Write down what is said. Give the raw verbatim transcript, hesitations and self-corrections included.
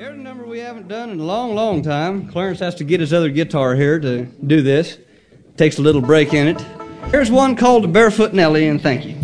Here's a number we haven't done in a long, long time. Clarence has to get his other guitar here to do this. Takes a little break in it. Here's one called Barefoot Nellie, and thank you.